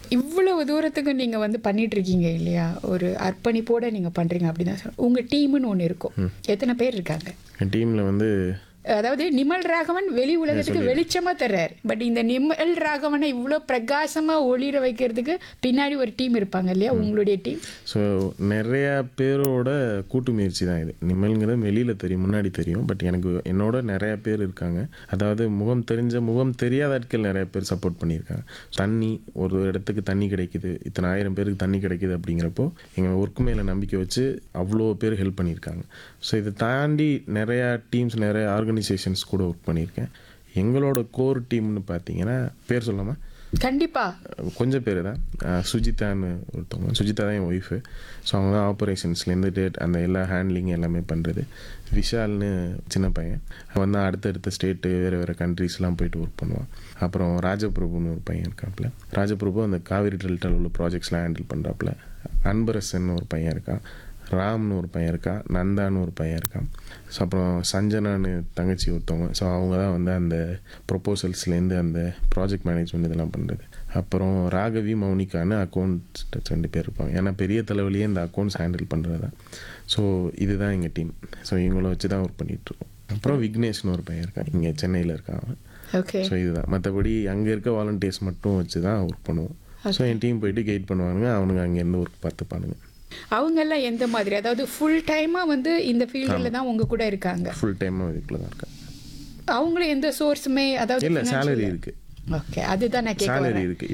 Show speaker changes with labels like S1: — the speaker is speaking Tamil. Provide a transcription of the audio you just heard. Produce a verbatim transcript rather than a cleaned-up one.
S1: இவ்வளவு தூரத்துக்கு நீங்கள் வந்து பண்ணிட்டு இருக்கீங்க இல்லையா, ஒரு அர்ப்பணிப்போடு நீங்கள் பண்ணுறீங்க அப்படின்னு தான் சொல்லுங்கள். உங்கள் டீம்னு ஒன்று இருக்கும், எத்தனை பேர் இருக்காங்க?
S2: என் டீமில் வந்து
S1: அதாவது நிமல் ராகவன் வெளி உலகத்துக்கு வெளிச்சமா தர்றாரு, பட் இந்த நிமல் ராகவனை இவ்வளோ பிரகாசமா ஒளிர வைக்கிறதுக்கு பின்னாடி ஒரு டீம் இருப்பாங்க இல்லையா, உங்களுடைய டீம்.
S2: ஸோ நிறையா பேரோட கூட்டு முயற்சி தான் இது. நிமல்ங்கிறது வெளியில் தெரியும், முன்னாடி தெரியும், பட் எனக்கு என்னோட நிறையா பேர் இருக்காங்க. அதாவது முகம் தெரிஞ்ச முகம் தெரியாத ஆட்கள் நிறைய பேர் சப்போர்ட் பண்ணியிருக்காங்க. தண்ணி, ஒரு இடத்துக்கு தண்ணி கிடைக்குது, இத்தனை ஆயிரம் பேருக்கு தண்ணி கிடைக்குது அப்படிங்கிறப்போ எங்கள் ஒர்க்கு மேலே நம்பிக்கை வச்சு அவ்வளோ பேர் ஹெல்ப் பண்ணியிருக்காங்க. ஸோ இதை தாண்டி நிறையா டீம்ஸ், நிறைய ஆர்கனைசேஷன்ஸ் கூட ஒர்க் பண்ணியிருக்கேன். எங்களோட கோர் டீம்னு பார்த்தீங்கன்னா பேர் சொல்லாமா?
S1: கண்டிப்பாக
S2: கொஞ்சம் பேர் தான். சுஜிதான்னு ஒருத்தவங்க, சுஜிதா தான் என் ஒய்ஃபு. ஸோ அவங்க தான் ஆப்ரேஷன்ஸ்லேருந்து டேட் அந்த எல்லா ஹேண்ட்லிங் எல்லாமே பண்ணுறது. விஷால்னு சின்ன பையன், அவன் தான் அடுத்தடுத்த ஸ்டேட்டு வேறு வேறு கண்ட்ரீஸ்லாம் போயிட்டு ஒர்க் பண்ணுவான். அப்புறம் ராஜபிரபுன்னு ஒரு பையன் இருக்காப்புல. ராஜபிரபு அந்த காவிரி டெல்டாவில் உள்ள ப்ராஜெக்ட்ஸ்லாம் ஹேண்டில் பண்ணுறாப்புல. அன்பரசன் ஒரு பையன் இருக்கான், ராம்னு ஒரு பையன் இருக்கான், நந்தான்னு ஒரு பையன் இருக்கான். ஸோ அப்புறம் சஞ்சனான்னு தங்கச்சி ஒருத்தவங்க. ஸோ அவங்க தான் வந்து அந்த ப்ரொப்போசல்ஸ்லேருந்து அந்த ப்ராஜெக்ட் மேனேஜ்மெண்ட் இதெல்லாம் பண்ணுறது. அப்புறம் ராகவி, மௌனிகான்னு அக்கௌண்ட்ஸ் ரெண்டு பேர் இருப்பாங்க. ஏன்னா பெரிய தலைவலியே இந்த அக்கௌண்ட்ஸ் ஹேண்டில் பண்ணுறது தான். ஸோ இதுதான் எங்கள் டீம். ஸோ இவங்கள வச்சு தான் ஒர்க் பண்ணிகிட்ருக்கோம். அப்புறம் விக்னேஷ்னு ஒரு பையன் இருக்கான், இங்கே சென்னையில் இருக்கான் அவன்.
S1: ஓகே.
S2: ஸோ இதுதான். மற்றபடி அங்கே இருக்க வாலண்டியர்ஸ் மட்டும் வச்சு தான் ஒர்க் பண்ணுவோம். ஸோ என் டீம் போயிட்டு கைட் பண்ணுவானுங்க, அவனுங்க அங்கேருந்து ஒர்க் பார்த்துப்பானுங்க.
S1: அவங்கெல்லாம் எந்த மாதிரி, அதாவது ஃபுல் டைமாக வந்து இந்த ஃபீல்டில் தான் உங்கள் கூட இருக்காங்க?
S2: ஃபுல் டைமாக இதுக்குள்ளே தான் இருக்காங்க.
S1: அவங்களும் எந்த சோர்ஸுமே, அதாவது
S2: இல்லை, சேலரி இருக்குது.
S1: ஓகே, அதுதான் நான் கேட்க
S2: சேலரி
S1: வரேன்.
S2: இருக்குது.